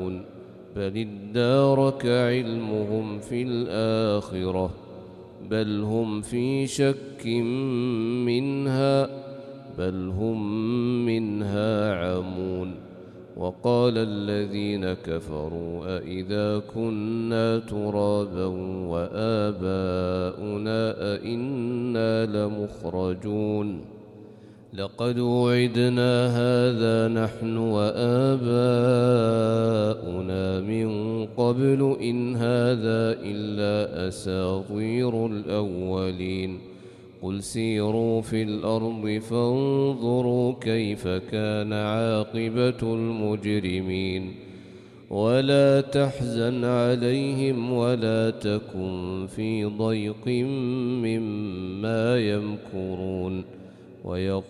بل ادارك علمهم في الآخرة بل هم في شك منها بل هم منها عمون. وقال الذين كفروا أئذا كنا ترابا وآباؤنا أئنا لمخرجون لقد وعدنا هذا نحن وآباؤنا من قبل إن هذا إلا أساطير الأولين. قل سيروا في الأرض فانظروا كيف كان عاقبة المجرمين ولا تحزن عليهم ولا تكن في ضيق مما يمكرون.